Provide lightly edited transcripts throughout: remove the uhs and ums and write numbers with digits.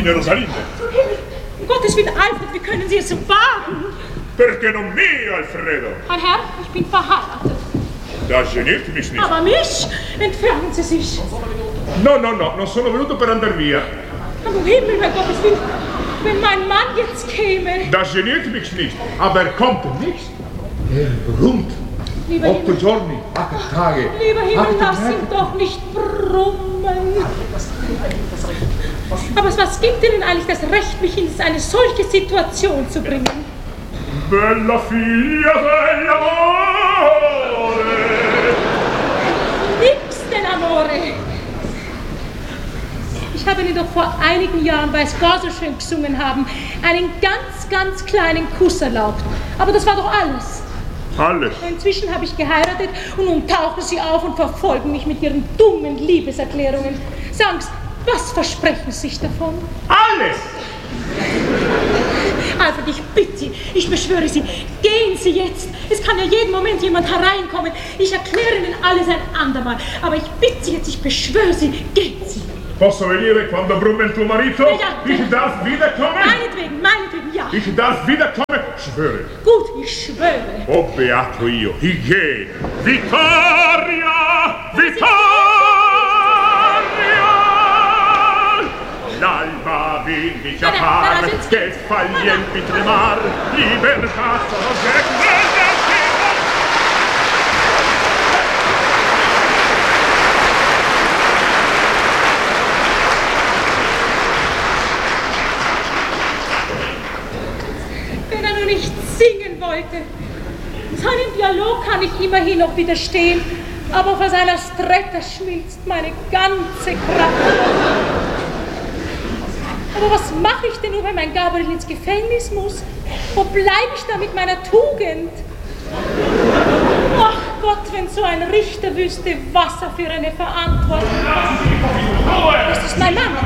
Signorina Rosalinde. Um Gottes Willen, Alfred, wie können Sie es wagen? Perché non mi, Alfredo? Mein Herr, ich bin verheiratet. Das geniert mich nicht. Aber mich? Entfernen Sie sich. No, non sono venuto per andar via. Aber um Himmel, mein Gottes Willen, wenn mein Mann jetzt käme. Das geniert mich nicht, aber er kommt nicht. Er brummt. Lieber 8 giorni, 8 Tage. Lieber Himmel, lass ihn doch nicht brummen. Aber was gibt Ihnen eigentlich das Recht, mich in eine solche Situation zu bringen? Bella figlia dell'amore. Nix denn Amore. Ich habe Ihnen doch vor einigen Jahren, weil es gar so schön gesungen haben, einen ganz kleinen Kuss erlaubt. Aber das war doch alles. Alles. Inzwischen habe ich geheiratet und nun tauchen Sie auf und verfolgen mich mit Ihren dummen Liebeserklärungen. Sagen Sie, was versprechen Sie sich davon? Alles! Alfred, ich bitte Sie, ich beschwöre Sie, gehen Sie jetzt. Es kann ja jeden Moment jemand hereinkommen. Ich erkläre Ihnen alles ein andermal. Aber ich bitte Sie jetzt, ich beschwöre Sie, gehen Sie. Posso venire quando brumme il tuo marito? Ja. Ich darf wiederkommen? Meinetwegen, ja. Ich darf wiederkommen? Schwöre. Gut, ich schwöre. Oh, beato io. Ich gehe. Vittoria! Vittoria! L'alba vindica par, che sfaglienti tremar, libertà soggetto. Wenn er nur nicht singen wollte. Seinem Dialog kann ich immerhin noch widerstehen, aber vor seiner Stretta schmilzt meine ganze Kraft. Aber was mache ich denn nur, wenn mein Gabriel ins Gefängnis muss? Wo bleibe ich da mit meiner Tugend? Ach Gott, wenn so ein Richter wüsste, was er für eine Verantwortung hat. Das ist mein Mann.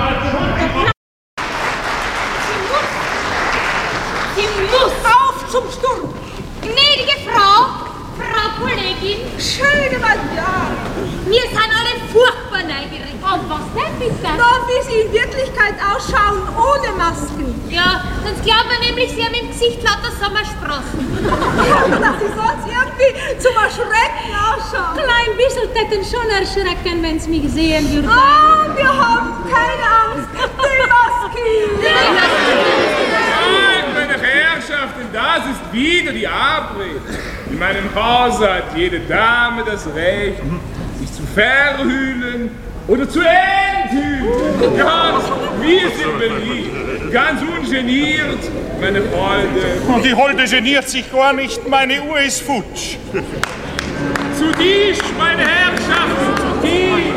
Sie muss auf zum Sturm! Gnädige Frau Kollegin! Schöne Madame! Wir sind alle furchtbar neugierig. Und was denn bitte? Na, wie Sie in Wirklichkeit ausschauen, ohne Masken. Ja, sonst glauben wir nämlich, Sie haben im Gesicht lauter Sommersprossen. Ja, dass Sie sonst irgendwie zum Erschrecken ausschauen. Klein bisschen täten schon erschrecken, wenn Sie mich sehen würden. Ah, wir haben keine Angst. Die Masken! Meine Herrschaften, das ist wieder die Abrede. In meinem Hause hat jede Dame das Recht, sich zu verhüllen oder zu enthüllen. Ganz, wir sind beliebt, ganz ungeniert, meine Freunde. Und die Holde geniert sich gar nicht, meine Uhr ist futsch. Zu Tisch, meine Herrschaften, zu Tisch.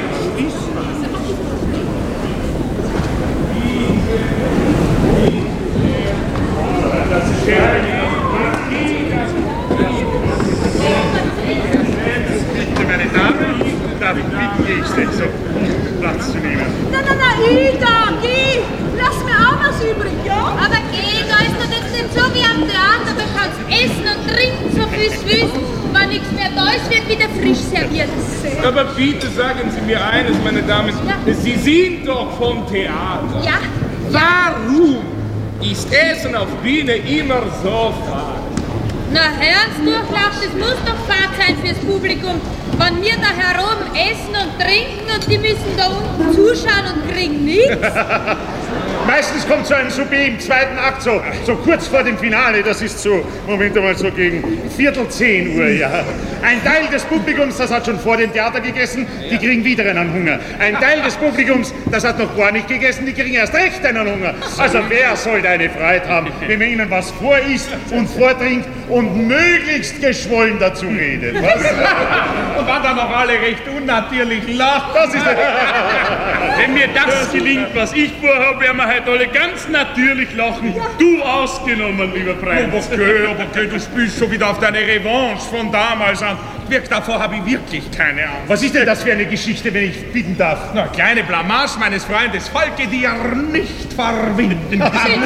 Bitte, meine Damen, darf ich bitten, ich so Platz zu nehmen. Na, Ida, geh! Lass mir auch was übrig, ja? Aber geh, da ist doch jetzt nicht so wie am Theater, da kannst essen und trinken, so viel süß. Wenn nichts mehr da ist, wird wieder frisch serviert. Aber bitte sagen Sie mir eines, meine Damen, Ja. Sie sind doch vom Theater. Ja. Warum ist Essen auf Bühne immer so fad? Na, Herrensdurchlauf, das muss doch fad sein fürs Publikum. Wenn wir da herum essen und trinken und die müssen da unten zuschauen und kriegen nichts. Meistens kommt so ein Souper im zweiten Akt, so kurz vor dem Finale, das ist so, Moment einmal, so gegen 9:45, ja. Ein Teil des Publikums, das hat schon vor dem Theater gegessen, die kriegen wieder einen Hunger. Ein Teil des Publikums, das hat noch gar nicht gegessen, die kriegen erst recht einen Hunger. Also wer soll da eine Freude haben, wenn man ihnen was vorisst und vortrinkt und möglichst geschwollen dazu redet, was? Und wenn dann noch alle recht unnatürlich lachen. Das ist Wenn mir das gelingt, was ich vorhabe, werden wir heute alle ganz natürlich lachen. Du ausgenommen, lieber Prinz. Aber okay, du spielst schon wieder auf deine Revanche von damals an. Davor habe ich wirklich keine Angst. Was ist denn das für eine Geschichte, wenn ich bitten darf? Na, kleine Blamage meines Freundes Falke, die er nicht verwinden kann. Nein,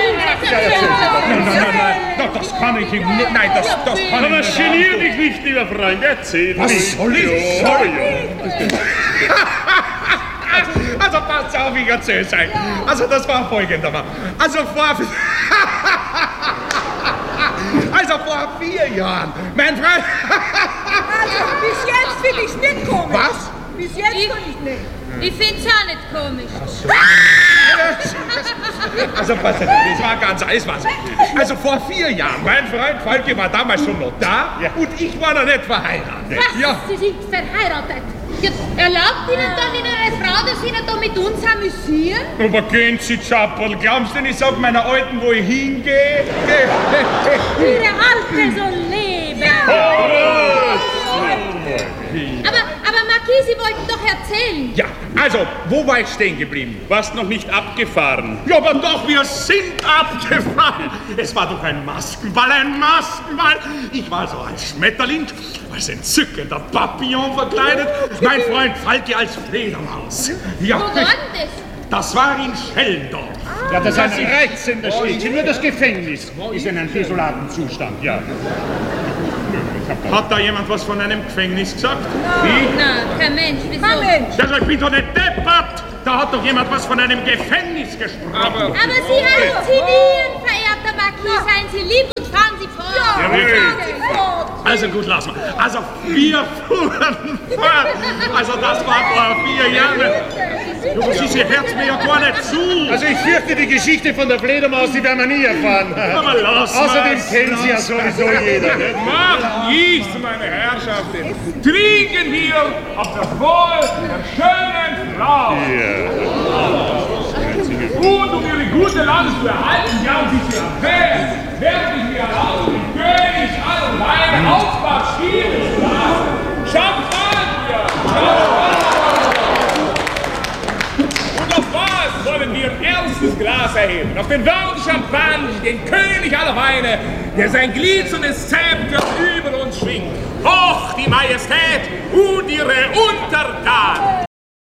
das kann ich ihm nicht. Nein, das kann ich Aber nicht. genier dich nicht, lieber Freund, erzähl Was mir. soll ich sagen? Also Also passt auf, ich erzähl's euch. Also das war folgendermaßen. Also vor 4 Jahren, mein Freund... Also, bis jetzt finde ich's nicht komisch. Was? Bis jetzt finde ich's nicht. Ich find's auch nicht komisch. Also pass auf, das war ganz alles was. Also vor 4 Jahren, mein Freund Falke war damals schon noch da und ich war noch nicht verheiratet. Was? Ja. Sie sind verheiratet? Ja, erlaubt Ihnen dann Ihre Frau, dass Sie da mit uns amüsieren? Aber gehen Sie, Chappel, glaubst du, ich sag meiner Alten, wo ich hingehe? Ihre Alte soll leben. Aber Marquis, Sie wollten doch erzählen. Ja, also, wo war ich stehen geblieben? Warst noch nicht abgefahren. Ja, aber doch, wir sind abgefahren. Es war doch ein Maskenball, ein Maskenball. Ich war so als Schmetterling, als entzückender Papillon verkleidet. Mein Freund Falke als Fledermaus. Ja, Wo war denn das? das war in Schellendorf. Ja, das ist ein reizender Städtchen. Nur das Gefängnis ist in einem desolaten Zustand, ja. Hat da jemand was von einem Gefängnis gesagt? Na, kein Mensch, wieso? Kein Mensch. Also, ich bin doch nicht deppert. Da hat doch jemand was von einem Gefängnis gesprochen. Aber Aber Sie halluzinieren, verehrter Marquis. Seien Sie lieb und fahren Sie fort. Also gut, lass mal. Also wir fuhren fort. Also das war vor 4 Jahren. Du, sie hört mir ja gar nicht zu. Also ich fürchte, die Geschichte von der Fledermaus, die werden wir nie erfahren. Aber lass Außerdem mal's. kennt sie ja sowieso jeder. Ne? macht nichts, meine Herrschaften. Trinken wir auf das Wohl der schönen Frau. Und um ihre gute Lage zu erhalten, ja, und sie zu erwähnen, werde ich mir erlauben, den König aller Weine Aufbach spielen zu lassen. Champagner! Und auf was wollen wir ein erstes Glas erheben? Auf den Worten Champagner, den König aller Weine, der sein glitzerndes Zepter über uns schwingt. Hoch die Majestät und ihre Untertanen!